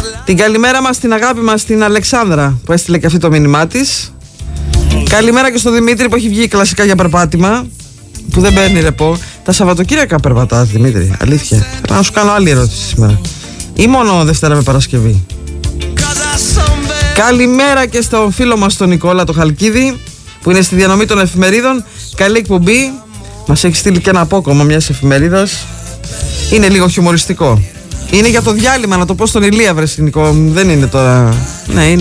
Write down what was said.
Την καλημέρα μας, την αγάπη μας, στην Αλεξάνδρα που έστειλε και αυτή το μήνυμά της. Καλημέρα και στο Δημήτρη που έχει βγει κλασικά για περπάτημα, που δεν παίρνει ρεπό. Τα Σαββατοκύριακα περπατάς, Δημήτρη? Αλήθεια? Θέλω να σου κάνω άλλη ερώτηση σήμερα. Ή μόνο Δευτέρα με Παρασκευή? Καλημέρα και στον φίλο μας τον Νικόλα το Χαλκίδη που είναι στη διανομή των εφημερίδων. Καλή εκπομπή. Μας έχει στείλει και ένα απόκομμα μιας εφημερίδας. Είναι λίγο χιουμοριστικό. Είναι για το διάλειμμα, να το πω στον Ηλία, βρε Νικό. Δεν είναι τώρα. Ναι, είναι.